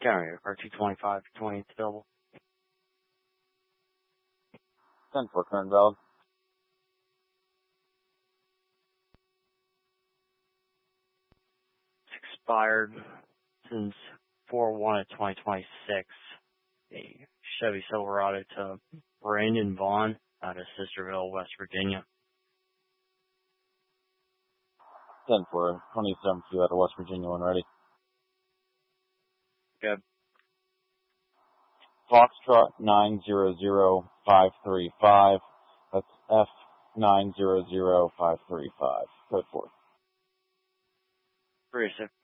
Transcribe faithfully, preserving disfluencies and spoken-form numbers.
County, or two twenty-five, twenty, it's available. ten four, current valid. It's expired since four one of twenty twenty-six. A Chevy Silverado to Brandon Vaughn out of Sisterville, West Virginia. ten four, twenty-seven two out of West Virginia when ready. Good. Foxtrot nine zero zero five three five. That's F nine zero zero five three five. Code four. Appreciate it.